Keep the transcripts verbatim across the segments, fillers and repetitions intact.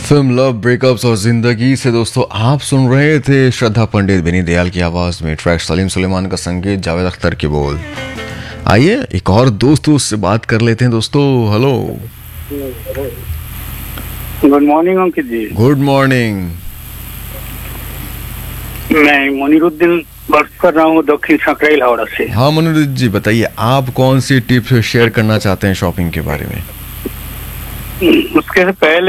Film love breakups और जिंदगी से दोस्तों आप सुन रहे थे श्रद्धा पंडित, बेनी दयाल की आवाज में ट्रैक, सलीम सुलेमान का संगीत, जावेद अख्तर के बोल। आइए एक और दोस्त से बात कर लेते हैं दोस्तों। हेलो, गुड मॉर्निंग अंकित जी। Good morning. मैं मुनीरुद्दीन बात कर रहा हूँ दक्षिण सकराइल हावड़ा से। हाँ मुनीरुद्दीन जी, बताइए आप कौन सी टिप शेयर करना चाहते हैं शॉपिंग के बारे में? उसके से पहले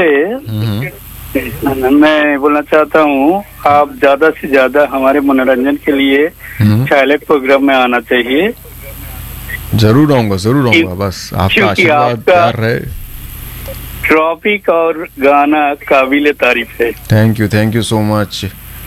मैं बोलना चाहता हूँ, आप ज्यादा से ज्यादा हमारे मनोरंजन के लिए चाइल्ड प्रोग्राम में आना चाहिए। जरूर आऊंगा, जरूर आऊंगा, बस आपका आशीर्वाद प्यार रहे। टॉपिक और गाना काबिले तारीफ है। Thank you, thank you so much.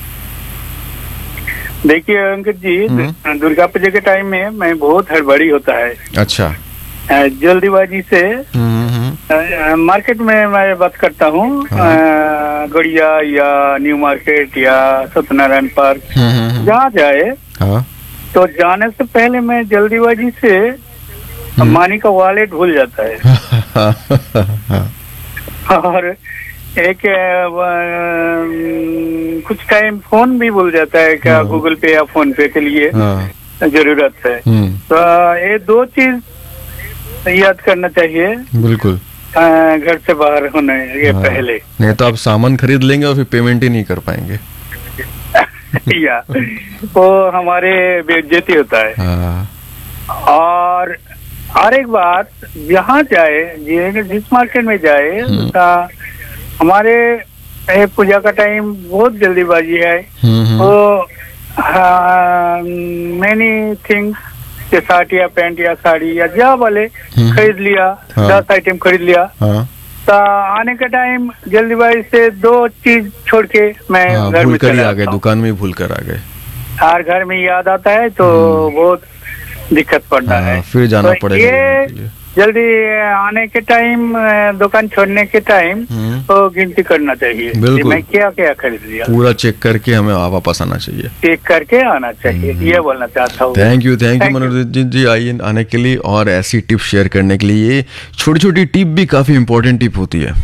देखिए अंकित जी, दुर्गा पूजा के टाइम में मैं बहुत हड़बड़ी होता है। अच्छा। जल्दीबाजी से मार्केट में मैं बात करता हूँ, हाँ। गड़िया या न्यू मार्केट या सत्यनारायण पार्क, जहाँ जाए, हाँ। तो जाने से पहले मैं जल्दीबाजी से मानी का वॉलेट भूल जाता है। और एक कुछ टाइम फोन भी भूल जाता है, क्या गूगल पे या फोन पे के लिए जरूरत है। तो ये दो चीज याद करना चाहिए बिल्कुल घर से बाहर होने ये हाँ। पहले नहीं तो आप सामान खरीद लेंगे और फिर पेमेंट ही नहीं कर पाएंगे। या वो हमारे बेइज्जती होता है। हाँ। और और एक बात, जहाँ जाए, जिस मार्केट में जाए, हमारे पूजा का टाइम बहुत जल्दीबाजी है, तो मैनी थिंग्स, शर्ट या पैंट या साड़ी या जा वाले खरीद लिया, हाँ। दस आइटम खरीद लिया, हाँ। तो आने का टाइम जल्दीबाजी से दो चीज छोड़ के मैं हाँ, घर में चला आ गए, दुकान में भूल कर आ गए, और घर में याद आता है तो बहुत दिक्कत पड़ता हाँ, है, फिर जाना तो पड़ेगा। ये जल्दी आने के टाइम, दुकान छोड़ने के टाइम तो गिनती करना चाहिए, मैं क्या क्या खरीद लिया, पूरा चेक करके हमें वापस आना चाहिए, चेक करके आना चाहिए, ये बोलना चाहता हूँ। थैंक यू, थैंक यू मनोरंजन जी आइए आने के लिए और ऐसी टिप शेयर करने के लिए। छोटी छोटी टिप भी काफी इंपॉर्टेंट टिप होती है।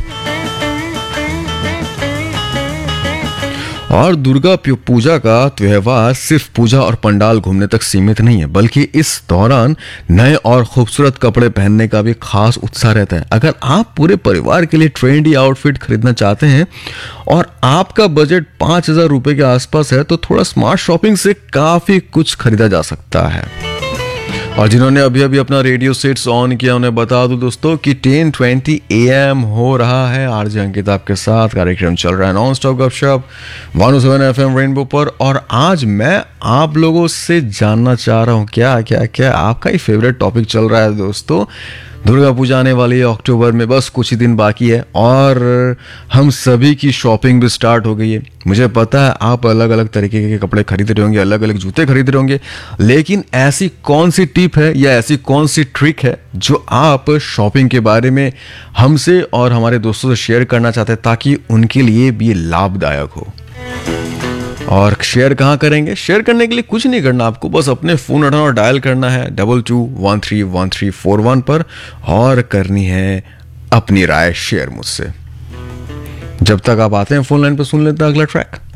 और दुर्गा पूजा का त्योहार सिर्फ पूजा और पंडाल घूमने तक सीमित नहीं है, बल्कि इस दौरान नए और खूबसूरत कपड़े पहनने का भी खास उत्साह रहता है। अगर आप पूरे परिवार के लिए ट्रेंडी आउटफिट खरीदना चाहते हैं और आपका बजट पाँच हजार रुपए के आसपास है, तो थोड़ा स्मार्ट शॉपिंग से काफी कुछ खरीदा जा सकता है। और जिन्होंने अभी अभी अपना रेडियो सेट्स ऑन किया, उन्हें बता दूं दोस्तों कि टेन ट्वेंटी ए एम हो रहा है। आरजे अंकित आपके साथ कार्यक्रम चल रहा है नॉन स्टॉप गपशप one O seven F M rainbow पर। और आज मैं आप लोगों से जानना चाह रहा हूं क्या क्या क्या आपका ही फेवरेट टॉपिक चल रहा है दोस्तों। दुर्गा पूजा आने वाली है अक्टूबर में, बस कुछ ही दिन बाकी है और हम सभी की शॉपिंग भी स्टार्ट हो गई है। मुझे पता है आप अलग अलग तरीके के कपड़े खरीद रहे होंगे, अलग अलग जूते खरीद रहे होंगे, लेकिन ऐसी कौन सी टिप है या ऐसी कौन सी ट्रिक है जो आप शॉपिंग के बारे में हमसे और हमारे दोस्तों से शेयर करना चाहते हैं ताकि उनके लिए भी लाभदायक हो? और शेयर कहाँ करेंगे? शेयर करने के लिए कुछ नहीं करना, आपको बस अपने फोन उठाना और डायल करना है double two one three one three four one पर और करनी है अपनी राय शेयर मुझसे। जब तक आप आते हैं फोन लाइन पर सुन लेते हैं अगला ट्रैक।